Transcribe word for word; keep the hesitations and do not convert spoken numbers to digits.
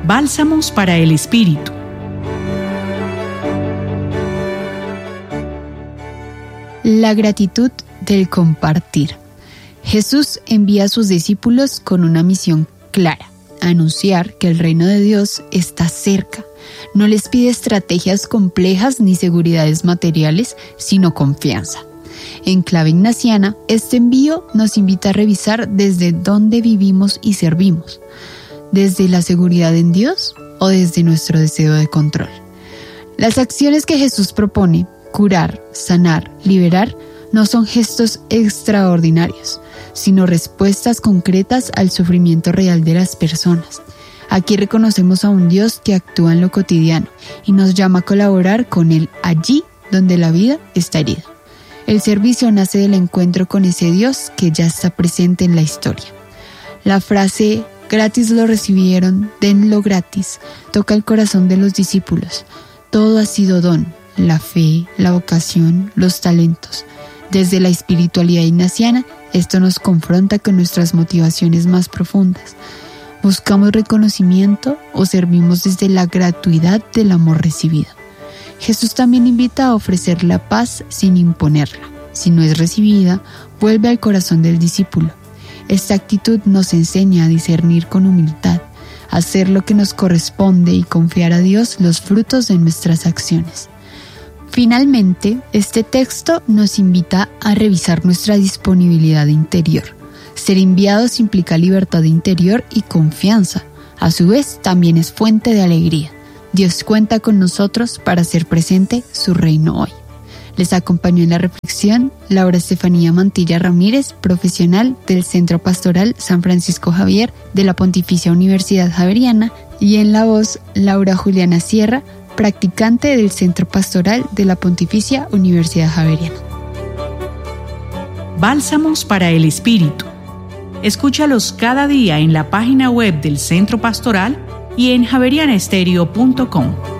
Bálsamos para el Espíritu. La gratitud del compartir. Jesús envía a sus discípulos con una misión clara: anunciar que el reino de Dios está cerca. No les pide estrategias complejas ni seguridades materiales, sino confianza. En clave ignaciana, este envío nos invita a revisar desde dónde vivimos y servimos, desde la seguridad en Dios o desde nuestro deseo de control. Las acciones que Jesús propone, curar, sanar, liberar, no son gestos extraordinarios, sino respuestas concretas al sufrimiento real de las personas. Aquí reconocemos a un Dios que actúa en lo cotidiano y nos llama a colaborar con Él allí donde la vida está herida. El servicio nace del encuentro con ese Dios que ya está presente en la historia. La frase "gratis lo recibieron, denlo gratis" toca el corazón de los discípulos. Todo ha sido don: la fe, la vocación, los talentos. Desde la espiritualidad ignaciana, esto nos confronta con nuestras motivaciones más profundas. ¿Buscamos reconocimiento o servimos desde la gratuidad del amor recibido? Jesús también invita a ofrecer la paz sin imponerla. Si no es recibida, vuelve al corazón del discípulo. Esta actitud nos enseña a discernir con humildad, a hacer lo que nos corresponde y confiar a Dios los frutos de nuestras acciones. Finalmente, este texto nos invita a revisar nuestra disponibilidad interior. Ser enviados implica libertad interior y confianza. A su vez, también es fuente de alegría. Dios cuenta con nosotros para hacer presente su reino hoy. Les acompañó en la reflexión Laura Estefanía Mantilla Ramírez, profesional del Centro Pastoral San Francisco Javier de la Pontificia Universidad Javeriana, y en la voz Laura Juliana Sierra, practicante del Centro Pastoral de la Pontificia Universidad Javeriana. Bálsamos para el Espíritu. Escúchalos cada día en la página web del Centro Pastoral y en javeriana estéreo punto com.